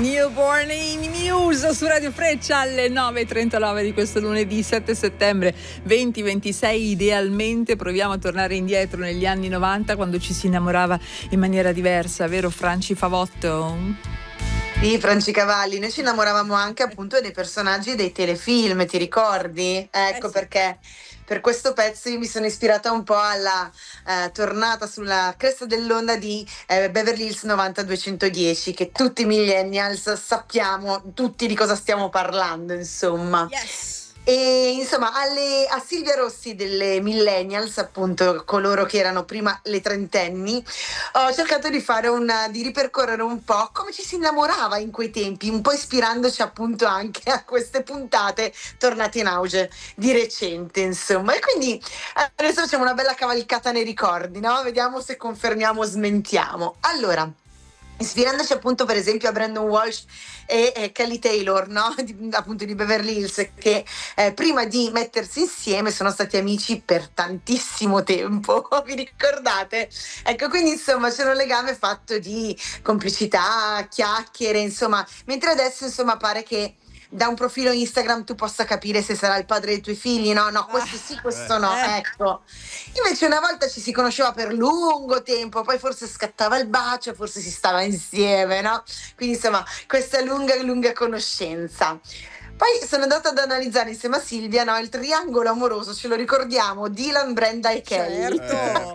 Newborn in Muse su Radio Freccia alle 9.39 di questo lunedì 7 settembre 2026. Idealmente proviamo a tornare indietro negli anni 90, quando ci si innamorava in maniera diversa, vero Franci Favotto? Sì, Franci Cavalli, noi ci innamoravamo anche appunto dei personaggi dei telefilm, ti ricordi? Ecco sì. Perché per questo pezzo io mi sono ispirata un po' alla tornata sulla cresta dell'onda di Beverly Hills 90210, che tutti i millennials sappiamo tutti di cosa stiamo parlando, insomma. Yes. E insomma a Silvia Rossi delle millennials, appunto coloro che erano prima le trentenni, ho cercato di ripercorrere un po' come ci si innamorava in quei tempi, un po' ispirandoci appunto anche a queste puntate tornate in auge di recente, insomma. E quindi adesso facciamo una bella cavalcata nei ricordi, no? Vediamo se confermiamo o smentiamo. Allora, ispirandoci appunto per esempio a Brandon Walsh e Kelly Taylor, no? Appunto di Beverly Hills, che prima di mettersi insieme sono stati amici per tantissimo tempo, vi ricordate? Ecco, quindi insomma c'è un legame fatto di complicità, chiacchiere, insomma, mentre adesso insomma pare che da un profilo Instagram tu possa capire se sarà il padre dei tuoi figli, no? No, questo sì, questo no, ecco. Invece una volta ci si conosceva per lungo tempo, poi forse scattava il bacio, forse si stava insieme, no? Quindi insomma, questa lunga conoscenza. Poi sono andata ad analizzare insieme a Silvia, no? Il triangolo amoroso, ce lo ricordiamo, Dylan, Brenda e Kelly. Certo.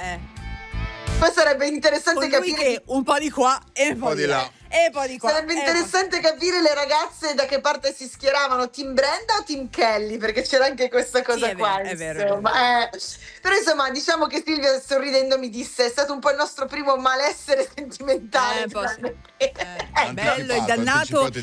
Poi sarebbe interessante Con lui capire che un po' di qua e un po' di là. E poi di qua. Sarebbe interessante capire le ragazze da che parte si schieravano, Team Brenda o Team Kelly, perché c'era anche questa cosa qua, è vero. insomma. Però insomma, diciamo che Silvia sorridendo mi disse: è stato un po' il nostro primo malessere sentimentale. Bello e dannato